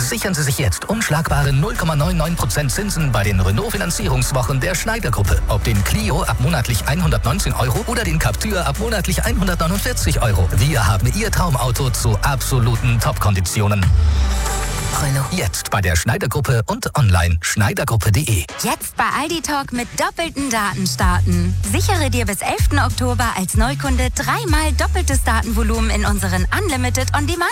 Sichern Sie sich jetzt unschlagbare 0,99% Zinsen bei den Renault-Finanzierungswochen der Schneider-Gruppe. Ob den Clio ab monatlich 119 € oder den Captur ab monatlich 149 €. Wir haben Ihr Traumauto zu absoluten Top-Konditionen. Renault. Jetzt bei der Schneider-Gruppe und online schneidergruppe.de. Jetzt bei Aldi Talk mit doppelten Daten starten. Sichere dir bis 11. Oktober als Neukunde 3-mal doppeltes Datenvolumen in unseren Unlimited On-Demand